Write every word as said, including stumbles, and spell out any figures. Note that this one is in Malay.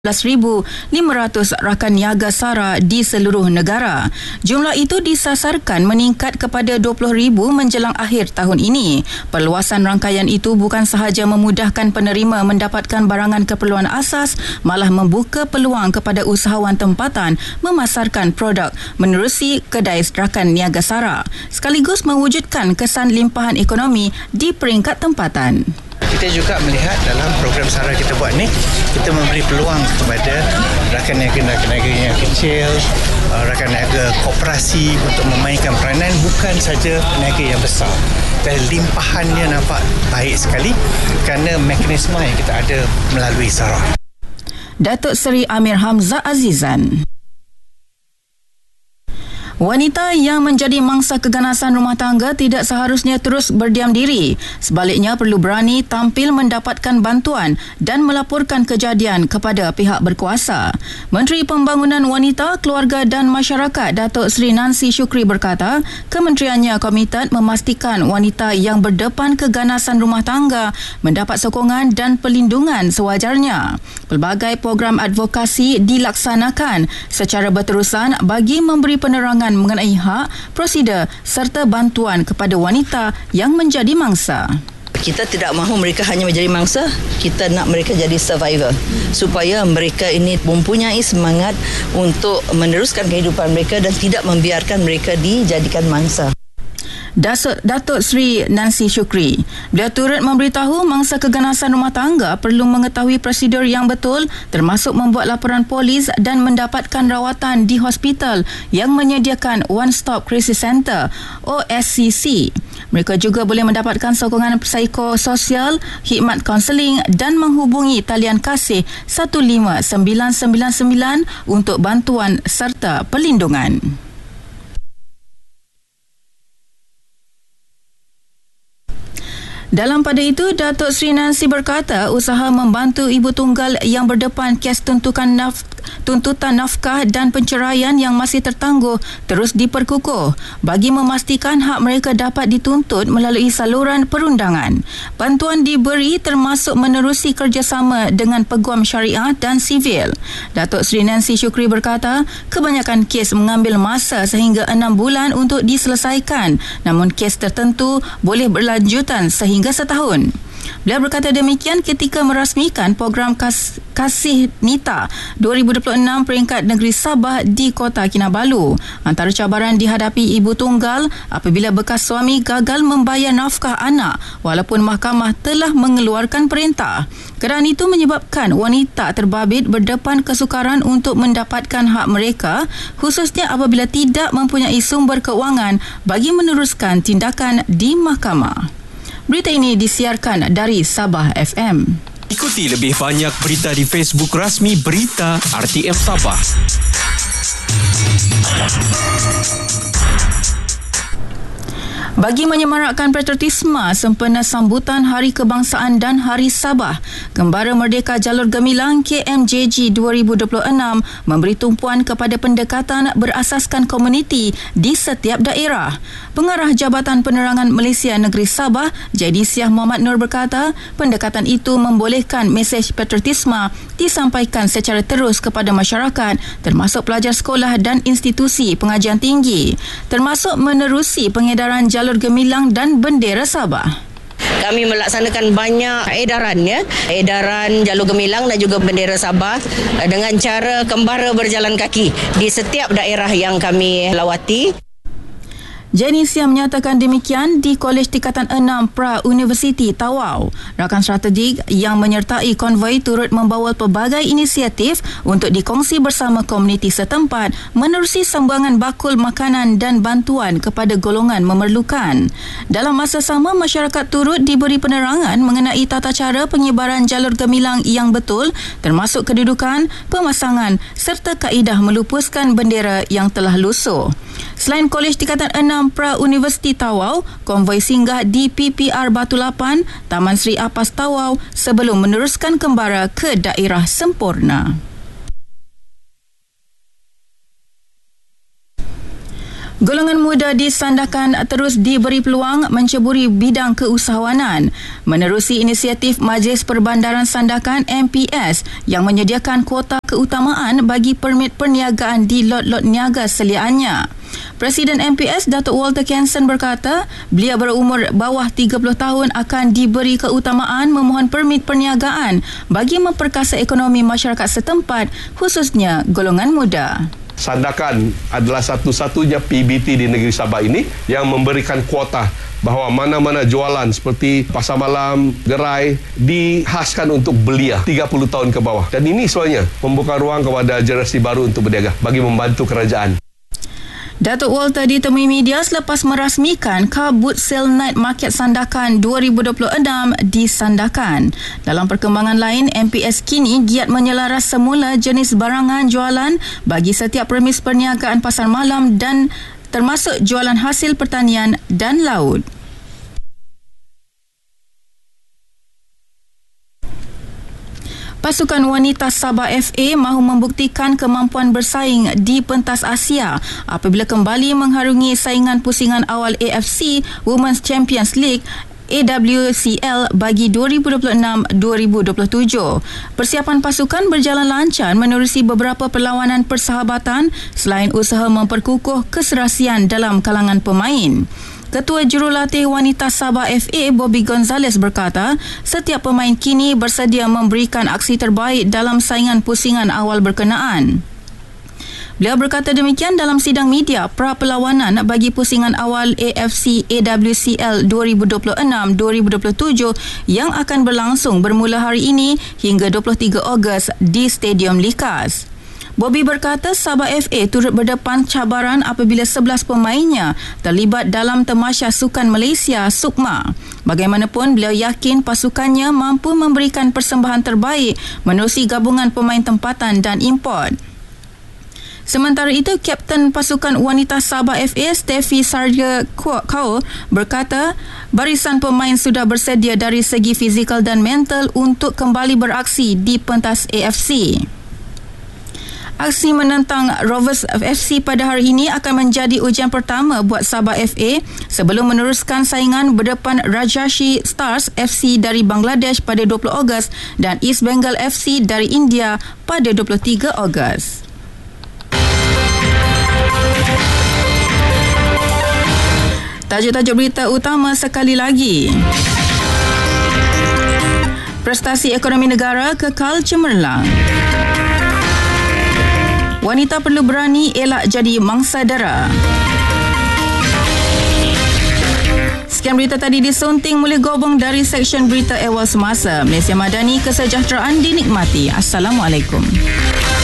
sebelas ribu lima ratus rakan niaga SARA di seluruh negara. Jumlah itu disasarkan meningkat kepada dua puluh ribu menjelang akhir tahun ini. Perluasan rangkaian itu bukan sahaja memudahkan penerima mendapatkan barangan keperluan asas, malah membuka peluang kepada usahawan tempatan memasarkan produk menerusi kedai rakan niaga SARA, sekaligus mewujudkan kesan limpahan ekonomi di peringkat tempatan. Kita juga melihat dalam program SARA kita buat ni, kita memberi peluang kepada rakan niaga-rakan yang kecil, rakan niaga koperasi untuk memainkan peranan, bukan saja niaga yang besar. Dan limpahannya nampak baik sekali kerana mekanisme yang kita ada melalui SARA. Datuk Seri Amir Hamzah Azizan. Wanita yang menjadi mangsa keganasan rumah tangga tidak seharusnya terus berdiam diri. Sebaliknya perlu berani tampil mendapatkan bantuan dan melaporkan kejadian kepada pihak berkuasa. Menteri Pembangunan Wanita, Keluarga dan Masyarakat Datuk Seri Nancy Shukri berkata, kementeriannya komited memastikan wanita yang berdepan keganasan rumah tangga mendapat sokongan dan perlindungan sewajarnya. Pelbagai program advokasi dilaksanakan secara berterusan bagi memberi penerangan mengenai hak, prosedur serta bantuan kepada wanita yang menjadi mangsa. Kita tidak mahu mereka hanya menjadi mangsa, kita nak mereka jadi survivor supaya mereka ini mempunyai semangat untuk meneruskan kehidupan mereka dan tidak membiarkan mereka dijadikan mangsa. Datuk Seri Nancy Shukri. Beliau turut memberitahu mangsa keganasan rumah tangga perlu mengetahui prosedur yang betul, termasuk membuat laporan polis dan mendapatkan rawatan di hospital yang menyediakan One Stop Crisis Center O S C C. Mereka juga boleh mendapatkan sokongan psikososial, khidmat kaunseling dan menghubungi talian kasih satu lima sembilan sembilan sembilan untuk bantuan serta perlindungan. Dalam pada itu, Datuk Seri Nancy berkata usaha membantu ibu tunggal yang berdepan kes tuntutan, naf- tuntutan nafkah dan penceraian yang masih tertangguh terus diperkukuh bagi memastikan hak mereka dapat dituntut melalui saluran perundangan. Bantuan diberi termasuk menerusi kerjasama dengan peguam syariah dan sivil. Datuk Seri Nancy Shukri berkata kebanyakan kes mengambil masa sehingga enam bulan untuk diselesaikan, namun kes tertentu boleh berlanjutan sehingga hingga setahun. Beliau berkata demikian ketika merasmikan program Kas- Kasih Nita dua ribu dua puluh enam peringkat negeri Sabah di Kota Kinabalu. Antara cabaran dihadapi ibu tunggal apabila bekas suami gagal membayar nafkah anak walaupun mahkamah telah mengeluarkan perintah. Kerana itu menyebabkan wanita terbabit berdepan kesukaran untuk mendapatkan hak mereka, khususnya apabila tidak mempunyai sumber keuangan bagi meneruskan tindakan di mahkamah. Berita ini disiarkan dari Sabah F M. Ikuti lebih banyak berita di Facebook rasmi Berita R T M Sabah. Bagi menyemarakkan patriotisme sempena sambutan Hari Kebangsaan dan Hari Sabah, Gembara Merdeka Jalur Gemilang K M J G dua ribu dua puluh enam memberi tumpuan kepada pendekatan berasaskan komuniti di setiap daerah. Pengarah Jabatan Penerangan Malaysia Negeri Sabah, Jaidi Syah Muhammad Nur berkata, pendekatan itu membolehkan mesej patriotisme disampaikan secara terus kepada masyarakat, termasuk pelajar sekolah dan institusi pengajian tinggi, termasuk menerusi pengedaran jalur gemilang dan bendera Sabah. Kami melaksanakan banyak edaran ya, edaran jalur gemilang dan juga bendera Sabah dengan cara kembara berjalan kaki di setiap daerah yang kami lawati. Jaidi Syah menyatakan demikian di Kolej Tingkatan enam Pra Universiti Tawau. Rakan strategik yang menyertai konvoi turut membawa pelbagai inisiatif untuk dikongsi bersama komuniti setempat menerusi sumbangan bakul makanan dan bantuan kepada golongan memerlukan. Dalam masa sama, masyarakat turut diberi penerangan mengenai tata cara penyebaran jalur gemilang yang betul, termasuk kedudukan, pemasangan serta kaedah melupuskan bendera yang telah lusuh. Selain Kolej Tingkatan enam Pra Universiti Tawau, konvoi singgah di P P R Batu Lapan, Taman Sri Apas Tawau sebelum meneruskan kembara ke daerah sempurna. Golongan muda di Sandakan terus diberi peluang menceburi bidang keusahawanan menerusi inisiatif Majlis Perbandaran Sandakan M P S yang menyediakan kuota keutamaan bagi permit perniagaan di lot-lot niaga seliannya. Presiden M P S Datuk Walter Kenson berkata beliau berumur bawah tiga puluh tahun akan diberi keutamaan memohon permit perniagaan bagi memperkasa ekonomi masyarakat setempat, khususnya golongan muda. Sandakan adalah satu-satunya P B T di negeri Sabah ini yang memberikan kuota bahawa mana-mana jualan seperti pasar malam, gerai dihaskan untuk belia tiga puluh tahun ke bawah. Dan ini sebenarnya membuka ruang kepada generasi baru untuk berniaga bagi membantu kerajaan. Datuk Walter ditemui media selepas merasmikan Car Boot Sale Night Market Sandakan dua ribu dua puluh enam di Sandakan. Dalam perkembangan lain, M P S kini giat menyelaras semula jenis barangan jualan bagi setiap premis perniagaan pasar malam dan termasuk jualan hasil pertanian dan laut. Pasukan wanita Sabah F A mahu membuktikan kemampuan bersaing di pentas Asia apabila kembali mengharungi saingan pusingan awal A F C Women's Champions League A W C L bagi dua ribu dua puluh enam dua ribu dua puluh tujuh. Persiapan pasukan berjalan lancar menerusi beberapa perlawanan persahabatan selain usaha memperkukuh keserasian dalam kalangan pemain. Ketua Jurulatih Wanita Sabah F A Bobby Gonzalez berkata, setiap pemain kini bersedia memberikan aksi terbaik dalam saingan pusingan awal berkenaan. Beliau berkata demikian dalam sidang media pra-perlawanan bagi pusingan awal A F C A W C L dua ribu dua puluh enam dua ribu dua puluh tujuh yang akan berlangsung bermula hari ini hingga dua puluh tiga Ogos di Stadium Likas. Bobby berkata Sabah F A turut berdepan cabaran apabila sebelas pemainnya terlibat dalam Tamasya Sukan Malaysia SUKMA. Bagaimanapun, beliau yakin pasukannya mampu memberikan persembahan terbaik menerusi gabungan pemain tempatan dan import. Sementara itu, Kapten Pasukan Wanita Sabah F A Steffi Sarja Kau berkata barisan pemain sudah bersedia dari segi fizikal dan mental untuk kembali beraksi di pentas A F C. Aksi menentang Rovers F C pada hari ini akan menjadi ujian pertama buat Sabah F A sebelum meneruskan saingan berdepan Rajashree Stars F C dari Bangladesh pada dua puluh Ogos dan East Bengal F C dari India pada dua puluh tiga Ogos. Tajuk-tajuk berita utama sekali lagi. Prestasi ekonomi negara kekal cemerlang. Wanita perlu berani elak jadi mangsa dara. Sekian berita tadi disunting Mulia Gobong dari Seksyen Berita Awal Semasa. Malaysia Madani, kesejahteraan dinikmati. Assalamualaikum.